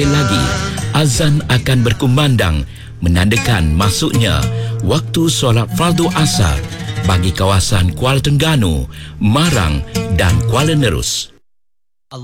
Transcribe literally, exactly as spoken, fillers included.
lagi, azan akan berkumandang menandakan masuknya waktu solat fardu asar bagi kawasan Kuala Terengganu, Marang dan Kuala Nerus.